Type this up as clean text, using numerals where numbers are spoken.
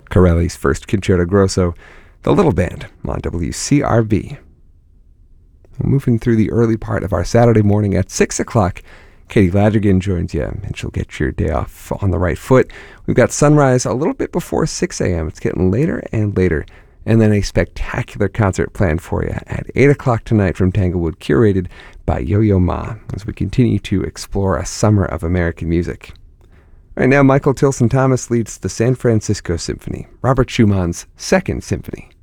Corelli's first Concerto Grosso, The Little Band on WCRV. Moving through the early part of our Saturday morning at 6 o'clock, Katie Ladrigan joins you, and she'll get your day off on the right foot. We've got sunrise a little bit before 6 a.m. It's getting later and later. And then a spectacular concert planned for you at 8 o'clock tonight from Tanglewood, curated by Yo-Yo Ma, as we continue to explore a summer of American music. Right now, Michael Tilson Thomas leads the San Francisco Symphony, Robert Schumann's Second Symphony.